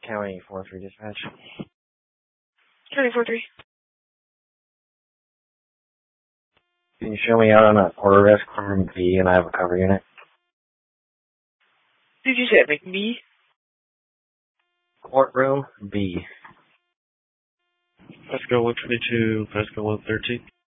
County 4-3 dispatch. County 4-3. Can you show me out on a quarter desk room B and I have a cover unit? Did you say McBee? Courtroom B. Pasco 122, Pasco 113.